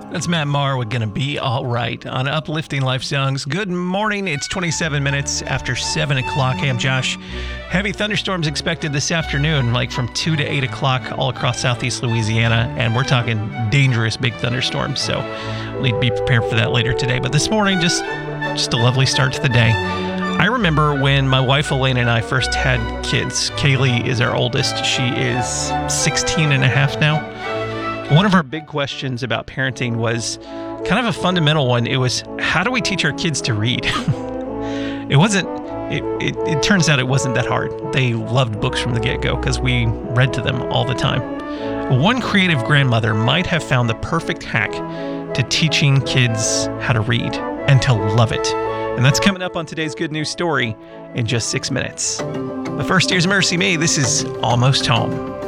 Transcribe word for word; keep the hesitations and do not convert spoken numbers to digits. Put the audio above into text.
That's Matt Maher with Gonna Be All Right on Uplifting Life Songs. Good morning. It's twenty-seven minutes after seven o'clock. Hey, I'm Josh. Heavy thunderstorms expected this afternoon, like from two to eight o'clock all across southeast Louisiana. And we're talking dangerous big thunderstorms. So we'll need to be prepared for that later today. But this morning, just, just a lovely start to the day. I remember when my wife Elaine and I first had kids. Kaylee is our oldest. She is sixteen and a half now. One of our big questions about parenting was kind of a fundamental one. It was, how do we teach our kids to read? It wasn't, it, it, it turns out it wasn't that hard. They loved books from the get-go because we read to them all the time. One creative grandmother might have found the perfect hack to teaching kids how to read and to love it. And that's coming up on today's Good News Story in just six minutes. But first, here's Mercy Me. This is Almost Home.